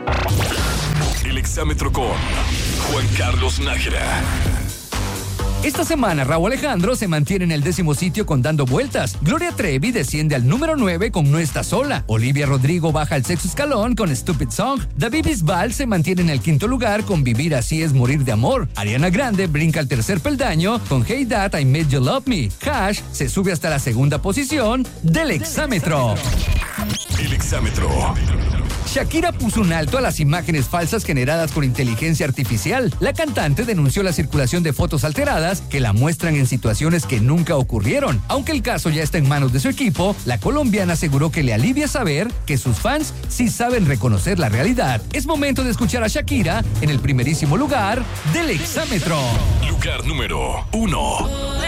El exámetro con Juan Carlos Nájera. Esta semana Rauw Alejandro se mantiene en el 10º sitio con Dando Vueltas. Gloria Trevi desciende al número 9 con No Está Sola. Olivia Rodrigo baja al 6º escalón con Stupid Song. David Bisbal se mantiene en el 5º lugar con Vivir Así Es Morir de Amor. Ariana Grande brinca al 3er peldaño con Hey Dad, I Made You Love Me. Hash se sube hasta la 2ª posición del exámetro. El exámetro. Shakira puso un alto a las imágenes falsas generadas con inteligencia artificial. La cantante denunció la circulación de fotos alteradas que la muestran en situaciones que nunca ocurrieron. Aunque el caso ya está en manos de su equipo, la colombiana aseguró que le alivia saber que sus fans sí saben reconocer la realidad. Es momento de escuchar a Shakira en el primerísimo lugar del exámetro. Lugar número 1.